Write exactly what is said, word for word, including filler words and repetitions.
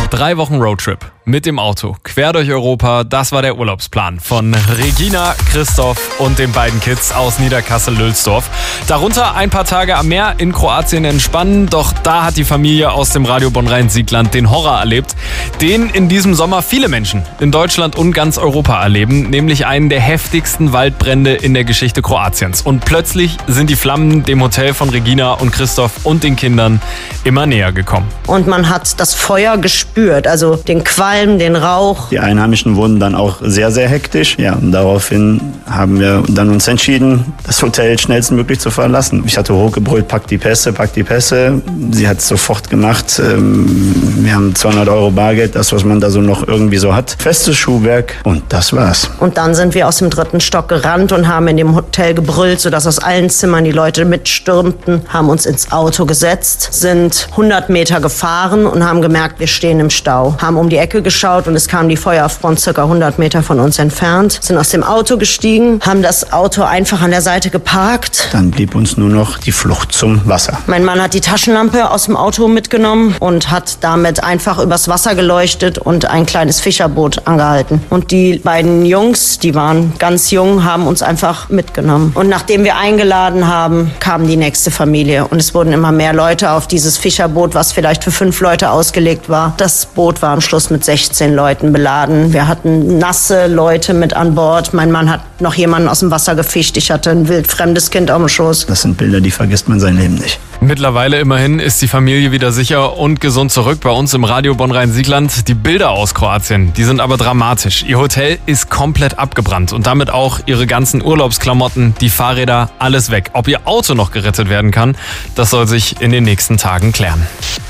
Drei Wochen Roadtrip mit dem Auto quer durch Europa, das war der Urlaubsplan von Regina, Christoph und den beiden Kids aus Niederkassel-Lülsdorf. Darunter ein paar Tage am Meer in Kroatien entspannen, doch da hat die Familie aus dem Radio Bonn-Rhein-Siegland den Horror erlebt, den in diesem Sommer viele Menschen in Deutschland und ganz Europa erleben, nämlich einen der heftigsten Waldbrände in der Geschichte Kroatiens. Und plötzlich sind die Flammen dem Hotel von Regina und Christoph und den Kindern immer näher gekommen. Und man hat das Feuer gespürt, also den Qualm, den Rauch. Die Einheimischen wurden dann auch sehr, sehr hektisch. Ja, und daraufhin haben wir dann uns entschieden, das Hotel schnellstmöglich zu verlassen. Ich hatte hochgebrüllt, pack die Pässe, pack die Pässe. Sie hat es sofort gemacht. Wir haben zweihundert Euro Bargeld, das, was man da so noch irgendwie so hat. Festes Schuhwerk und das war's. Und dann sind wir aus dem dritten Stock gerannt und haben in dem Hotel gebrüllt, sodass aus allen Zimmern die Leute mitstürmten, haben uns ins Auto gesetzt, sind hundert Meter gefahren und haben gemerkt, wir stehen im Stau. Haben um die Ecke geschaut und es kam die Feuerfront circa hundert Meter von uns entfernt, sind aus dem Auto gestiegen, haben das Auto einfach an der Seite geparkt. Dann blieb uns nur noch die Flucht zum Wasser. Mein Mann hat die Taschenlampe aus dem Auto mitgenommen und hat damit einfach übers Wasser geleuchtet und ein kleines Fischerboot angehalten. Und die beiden Jungs, die waren ganz jung, haben uns einfach mitgenommen. Und nachdem wir eingeladen haben, kam die nächste Familie und es wurden immer mehr Leute auf dieses Fischerboot, was vielleicht für fünf Leute ausgelegt war. Das Boot war am Schluss mit sechzehn Leuten beladen. Wir hatten nasse Leute mit an Bord. Mein Mann hat noch jemanden aus dem Wasser gefischt. Ich hatte ein wildfremdes Kind auf dem Schoß. Das sind Bilder, die vergisst man sein Leben nicht. Mittlerweile immerhin ist die Familie wieder sicher und gesund zurück bei uns im Radio Bonn-Rhein-Siegland. Die Bilder aus Kroatien, die sind aber dramatisch. Ihr Hotel ist komplett abgebrannt und damit auch ihre ganzen Urlaubsklamotten, die Fahrräder, alles weg. Ob ihr Auto noch gerettet werden kann, das soll sich in den nächsten Tagen klären.